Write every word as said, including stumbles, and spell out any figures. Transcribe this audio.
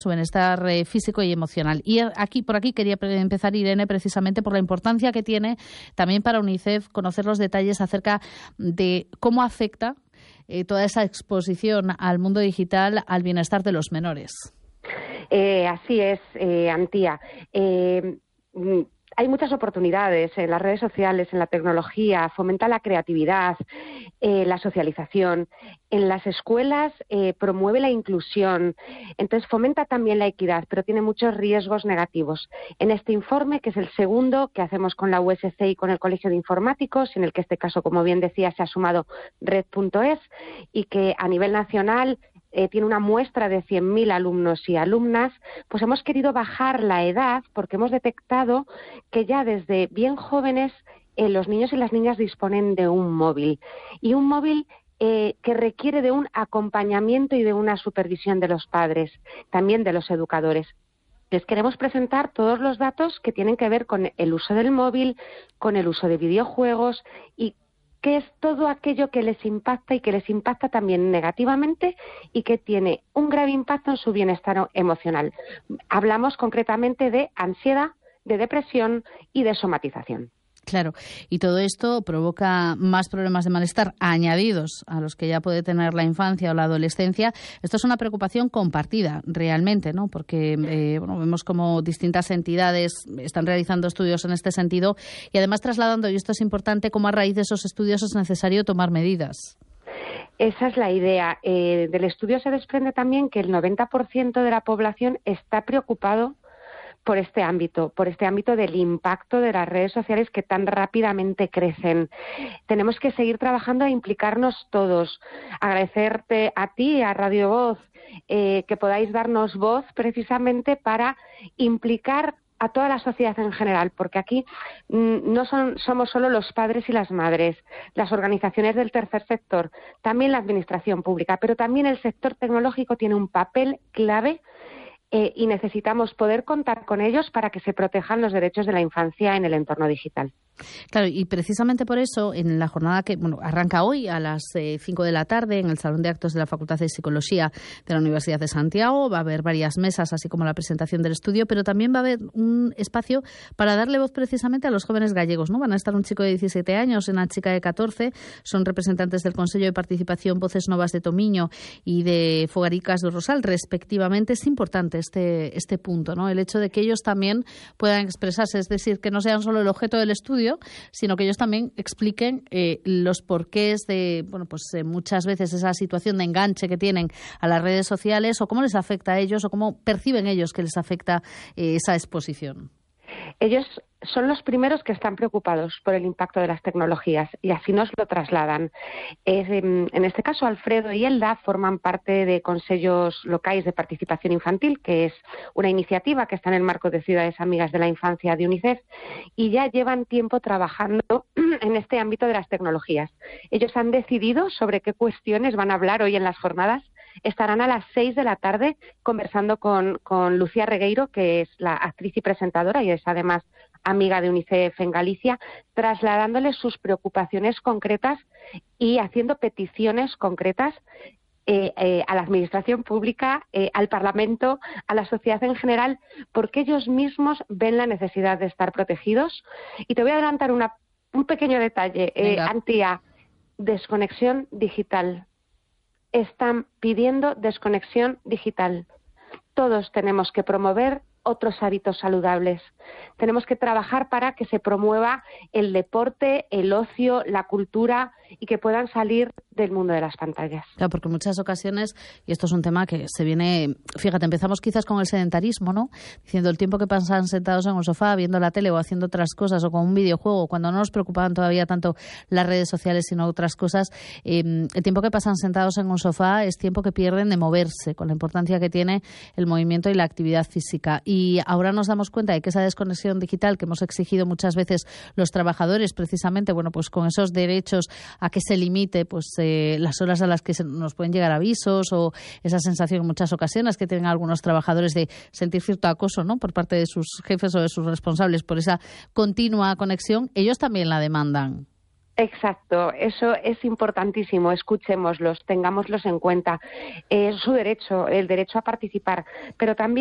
su bienestar eh, físico y emocional. Y aquí, por aquí quería empezar, Irene, precisamente por la importancia que tiene también para UNICEF conocer los detalles acerca de cómo afecta eh, toda esa exposición al mundo digital al bienestar de los menores. Eh, así es, eh, Antía. Eh, Hay muchas oportunidades en las redes sociales, en la tecnología, fomenta la creatividad, eh, la socialización. En las escuelas eh, promueve la inclusión, entonces fomenta también la equidad, pero tiene muchos riesgos negativos. En este informe, que es el segundo que hacemos con la U S C y con el Colegio de Informáticos, en el que este caso, como bien decía, se ha sumado red punto es, y que a nivel nacional Eh, tiene una muestra de cien mil alumnos y alumnas, pues hemos querido bajar la edad porque hemos detectado que ya desde bien jóvenes eh, los niños y las niñas disponen de un móvil. Y un móvil eh, que requiere de un acompañamiento y de una supervisión de los padres, también de los educadores. Les queremos presentar todos los datos que tienen que ver con el uso del móvil, con el uso de videojuegos y qué es todo aquello que les impacta y que les impacta también negativamente y que tiene un grave impacto en su bienestar emocional. Hablamos concretamente de ansiedad, de depresión y de somatización. Claro, y todo esto provoca más problemas de malestar añadidos a los que ya puede tener la infancia o la adolescencia. Esto es una preocupación compartida realmente, ¿no? Porque eh, bueno, vemos como distintas entidades están realizando estudios en este sentido y además trasladando, y esto es importante, cómo a raíz de esos estudios es necesario tomar medidas. Esa es la idea. Eh, del estudio se desprende también que el noventa por ciento de la población está preocupado por este ámbito, por este ámbito del impacto de las redes sociales que tan rápidamente crecen. Tenemos que seguir trabajando e implicarnos todos. Agradecerte a ti, a Radio Voz, eh, que podáis darnos voz precisamente para implicar a toda la sociedad en general, porque aquí mmm, no son, somos solo los padres y las madres, las organizaciones del tercer sector, también la administración pública, pero también el sector tecnológico tiene un papel clave Eh, y necesitamos poder contar con ellos para que se protejan los derechos de la infancia en el entorno digital. Claro, y precisamente por eso, en la jornada que bueno arranca hoy a las eh, cinco de la tarde en el Salón de Actos de la Facultad de Psicología de la Universidad de Santiago, va a haber varias mesas, así como la presentación del estudio, pero también va a haber un espacio para darle voz precisamente a los jóvenes gallegos, ¿no? Van a estar un chico de diecisiete años y una chica de catorce, son representantes del Consejo de Participación Voces Novas de Tomiño y de Fogaricas do Rosal, respectivamente. Es importante este, este punto, ¿no? El hecho de que ellos también puedan expresarse, es decir, que no sean solo el objeto del estudio, sino que ellos también expliquen eh, los porqués de, bueno, pues eh, muchas veces esa situación de enganche que tienen a las redes sociales o cómo les afecta a ellos o cómo perciben ellos que les afecta eh, esa exposición. Ellos son los primeros que están preocupados por el impacto de las tecnologías y así nos lo trasladan. Es, en este caso, Alfredo y Elda forman parte de Consellos Locais de Participación Infantil, que es una iniciativa que está en el marco de Ciudades Amigas de la Infancia de UNICEF, y ya llevan tiempo trabajando en este ámbito de las tecnologías. Ellos han decidido sobre qué cuestiones van a hablar hoy en las jornadas. Estarán a las seis de la tarde conversando con, con Lucía Regueiro, que es la actriz y presentadora y es además amiga de UNICEF en Galicia, trasladándoles sus preocupaciones concretas y haciendo peticiones concretas eh, eh, a la Administración Pública, eh, al Parlamento, a la sociedad en general, porque ellos mismos ven la necesidad de estar protegidos. Y te voy a adelantar una, un pequeño detalle, eh, Antía, desconexión digital. Están pidiendo desconexión digital. Todos tenemos que promover otros hábitos saludables. Tenemos que trabajar para que se promueva el deporte, el ocio, la cultura y que puedan salir del mundo de las pantallas. Claro, porque en muchas ocasiones, y esto es un tema que se viene, fíjate, empezamos quizás con el sedentarismo, ¿no? Diciendo el tiempo que pasan sentados en un sofá viendo la tele o haciendo otras cosas o con un videojuego, cuando no nos preocupaban todavía tanto las redes sociales sino otras cosas, eh, el tiempo que pasan sentados en un sofá es tiempo que pierden de moverse, con la importancia que tiene el movimiento y la actividad física. Y ahora nos damos cuenta de que esa desconexión digital que hemos exigido muchas veces los trabajadores, precisamente, bueno, pues con esos derechos a que se limite pues eh, las horas a las que se nos pueden llegar avisos o esa sensación en muchas ocasiones que tienen algunos trabajadores de sentir cierto acoso, ¿no?, por parte de sus jefes o de sus responsables por esa continua conexión, ellos también la demandan. Exacto, eso es importantísimo, escuchémoslos, tengámoslos en cuenta. Es su derecho, el derecho a participar, pero también